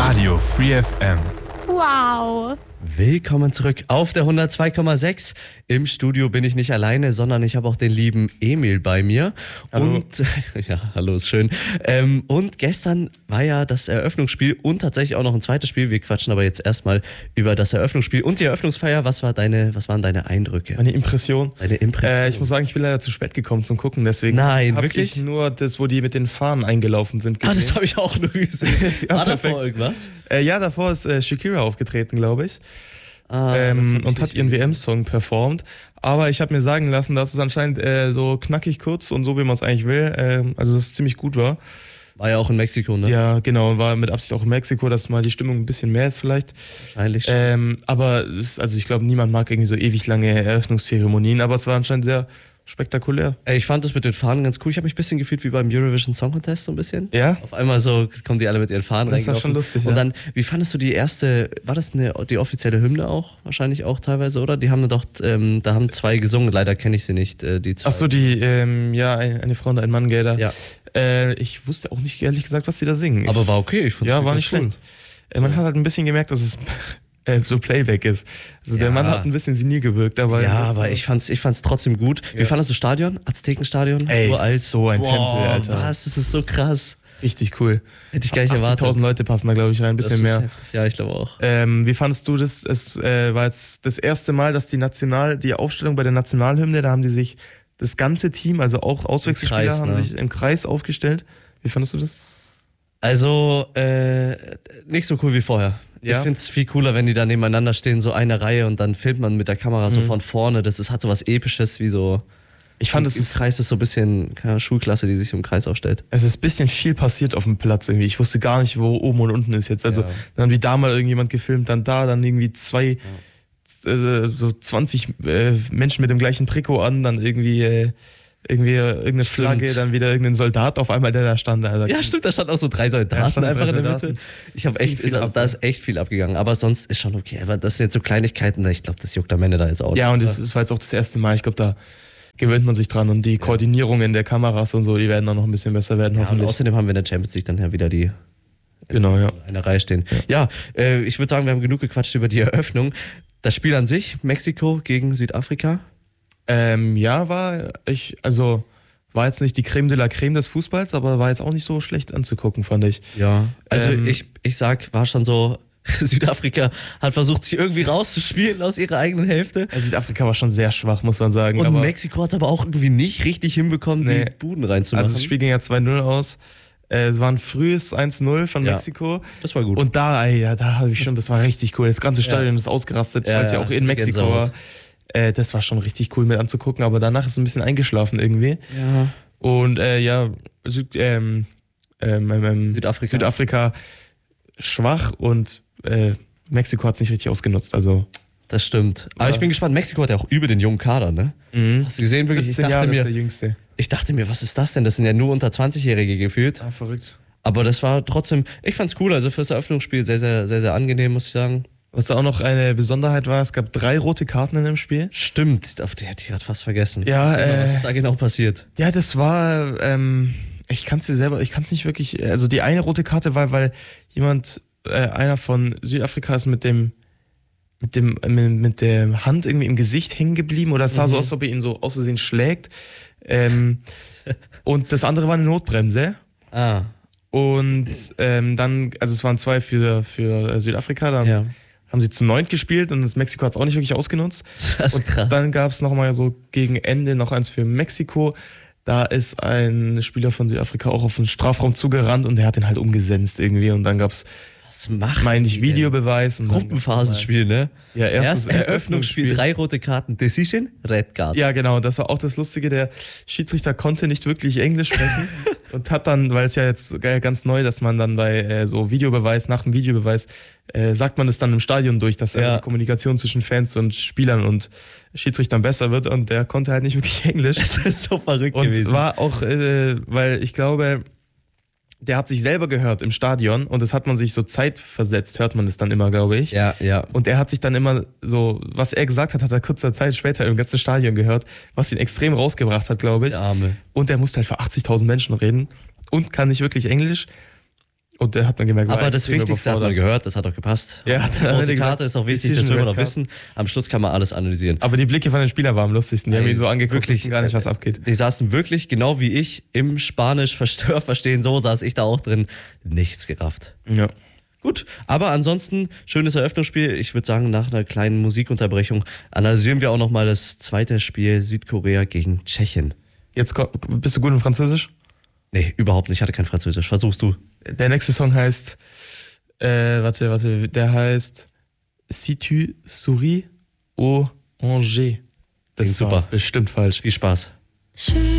Radio Free FM. Wow. Willkommen zurück auf der 102,6. Im Studio bin ich nicht alleine, sondern ich habe auch den lieben Emil bei mir. Hallo. Und ja, hallo, ist schön. Und gestern war ja das Eröffnungsspiel und tatsächlich auch noch ein zweites Spiel. Wir quatschen aber jetzt erstmal über das Eröffnungsspiel und die Eröffnungsfeier. Was waren deine Eindrücke? Meine Impression. Deine Impression? Ich muss sagen, ich bin leider zu spät gekommen zum Gucken, deswegen Nein, habe wirklich? ich nur das, wo die mit den Fahnen eingelaufen sind, gesehen. Das habe ich auch nur gesehen. Ja, war perfekt. davor irgendwas? Ja, davor ist Shakira aufgetreten, glaube ich. Das hab ich Und hat nicht ihren gesehen. WM-Song performt. Aber ich habe mir sagen lassen, dass es anscheinend so knackig kurz und so, wie man es eigentlich will, also dass es ziemlich gut war. War ja auch in Mexiko, ne? Ja, genau, war mit Absicht auch in Mexiko, dass mal die Stimmung ein bisschen mehr ist vielleicht. Wahrscheinlich schon. Aber also ich glaube, niemand mag irgendwie so ewig lange Eröffnungszeremonien, aber es war anscheinend sehr spektakulär. Ich fand das mit den Fahnen ganz cool. Ich habe mich ein bisschen gefühlt wie beim Eurovision Song Contest so ein bisschen. Ja? Auf einmal so kommen die alle mit ihren Fahnen Das war reingelaufen. schon lustig, Und ja. dann, wie fandest du die erste, war das die offizielle Hymne auch? Wahrscheinlich auch teilweise, oder? Die haben doch, da haben zwei gesungen, leider kenne ich sie nicht, die zwei. Achso, ja, eine Frau und ein Mann, gell, da. Ja. Ich wusste auch nicht ehrlich gesagt, was die da singen. Aber war okay, ich fand Ja, war nicht schlecht. Man hat halt ein bisschen gemerkt, dass es so Playback ist. Also der Ja. Mann hat ein bisschen senil gewirkt, aber... Ja, aber ich fand's trotzdem gut. Wie fandest du Stadion? Aztekenstadion? Ey, Uralt. so ein Tempel, Alter. Was? Das ist so krass. Richtig cool. Hätte ich gar nicht erwartet. 80.000 Leute passen da, glaube ich, rein, ein Das bisschen ist mehr. heftig. Ja, ich glaube auch. Wie fandest du das? Es war jetzt das erste Mal, dass die Aufstellung bei der Nationalhymne, da haben die sich das ganze Team, also auch Auswechselspieler, Kreis, haben ne? sich im Kreis aufgestellt. Wie fandest du das? Also, nicht so cool wie vorher. Ja? Ich finde es viel cooler, wenn die da nebeneinander stehen, so eine Reihe und dann filmt man mit der Kamera so von vorne. Hat so was Episches, wie so. Ich fand, Im Kreis ist so ein bisschen keine Schulklasse, die sich im Kreis aufstellt. es ist ein bisschen viel passiert auf dem Platz irgendwie. Ich wusste gar nicht, wo oben und unten ist jetzt. Also Ja. dann haben die da mal irgendjemand gefilmt, dann da, dann irgendwie so 20 Menschen mit dem gleichen Trikot an, dann irgendwie irgendeine Flagge, dann wieder irgendein Soldat auf einmal, der da stand. Also, Ja, stimmt, da standen auch so 3 Soldaten Ja, standen einfach 3 in der Soldaten. Mitte. Ich habe echt, viel ab. da ist echt viel abgegangen. Aber sonst ist schon okay. Aber das sind jetzt so Kleinigkeiten, ich glaube, das juckt am Ende da jetzt auch. Ja, und nicht. das war jetzt auch das erste Mal. Ich glaube, da gewöhnt man sich dran und die Koordinierungen der Kameras und so, die werden dann noch ein bisschen besser werden, Ja, und hoffentlich. außerdem haben wir in der Champions League dann ja wieder die Genau, ja. in einer Reihe stehen. Ja, ich würde sagen, wir haben genug gequatscht über die Eröffnung. Das Spiel an sich, Mexiko gegen Südafrika. Ja, war jetzt nicht die Creme de la Creme des Fußballs, aber war jetzt auch nicht so schlecht anzugucken, fand ich. Ja. Also Ähm, ich sag, war schon so, Südafrika hat versucht, sich irgendwie rauszuspielen aus ihrer eigenen Hälfte. Also Südafrika war schon sehr schwach, muss man sagen. Und aber Mexiko hat aber auch irgendwie nicht richtig hinbekommen, Nee. die Buden reinzumachen. also das Spiel ging ja 2-0 aus. Es war ein frühes 1-0 von Ja. Mexiko. Das war gut. Und da habe ich schon, das war richtig cool. Das ganze Stadion ist ausgerastet, Ja, weil es ja ja, auch in Mexiko Gänsehaut. war. Das war schon richtig cool mit anzugucken, aber danach ist es ein bisschen eingeschlafen irgendwie. Ja. Und Südafrika schwach und Mexiko hat es nicht richtig ausgenutzt. Also Das stimmt. Aber ich bin gespannt, Mexiko hat ja auch über den jungen Kader, ne? Hast du gesehen, wirklich? 17 Jahre ist der Jüngste. Ich dachte mir, was ist das denn? Das sind ja nur unter 20-Jährige gefühlt. Ah, verrückt. Aber das war trotzdem, ich fand's cool. Also fürs Eröffnungsspiel sehr, sehr, sehr, sehr angenehm, muss ich sagen. Was da auch noch eine Besonderheit war, es gab 3 rote Karten in dem Spiel. Stimmt, auf die hätte ich gerade fast vergessen. Ja, Erzähl mal, was ist da genau passiert? Ja, das war, ich kann es nicht wirklich, also die eine rote Karte war, weil einer von Südafrika ist mit der Hand irgendwie im Gesicht hängen geblieben oder es sah so aus, als ob er ihn so aus Versehen schlägt. Und das andere war eine Notbremse. Ah, Und dann, also es waren 2 für Südafrika, dann ja. haben sie zu 9 gespielt und das Mexiko hat es auch nicht wirklich ausgenutzt. Das ist Und krass. dann gab es nochmal so gegen Ende noch eins für Mexiko. Da ist ein Spieler von Südafrika auch auf den Strafraum zugerannt und der hat den halt umgesenzt irgendwie. Und dann gab es, Was machen meine ich, die denn? Videobeweis. Und dann Gruppenphasenspiel, ne? Ja, erstes Eröffnungsspiel, 3 rote Karten, Decision, Red Card. Ja, genau, das war auch das Lustige. Der Schiedsrichter konnte nicht wirklich Englisch sprechen und hat dann, weil es ja jetzt ganz neu, dass man dann bei so Videobeweis, nach dem Videobeweis, sagt man es dann im Stadion durch, dass Ja. die Kommunikation zwischen Fans und Spielern und Schiedsrichtern besser wird und der konnte halt nicht wirklich Englisch. Das ist so verrückt Und gewesen. war auch, weil ich glaube, der hat sich selber gehört im Stadion und das hat man sich so zeitversetzt, hört man das dann immer, glaube ich. Ja, ja. Und er hat sich dann immer so, was er gesagt hat, hat er kurzer Zeit später im ganzen Stadion gehört, was ihn extrem rausgebracht hat, glaube ich. Der Arme. Und er musste halt vor 80.000 Menschen reden und kann nicht wirklich Englisch. Und der hat man gemerkt, aber das Wichtigste hat man gehört, das hat auch gepasst. Ja, die Karte ist auch wichtig, das will man doch wissen. Am Schluss kann man alles analysieren. Aber die Blicke von den Spielern waren am lustigsten. Die haben ihn so angeguckt, wussten gar nicht, was abgeht. Die saßen wirklich, genau wie ich, im Spanisch-Verstör verstehen, so saß ich da auch drin, nichts gerafft. Ja. Gut, aber ansonsten schönes Eröffnungsspiel. Ich würde sagen, nach einer kleinen Musikunterbrechung analysieren wir auch nochmal das zweite Spiel Südkorea gegen Tschechien. Jetzt bist du gut in Französisch? Nee, überhaupt nicht. Ich hatte kein Französisch. Versuchst du? Der nächste Song heißt, der heißt Si tu souris au Angers. Das ist super. Bestimmt falsch. Viel Spaß.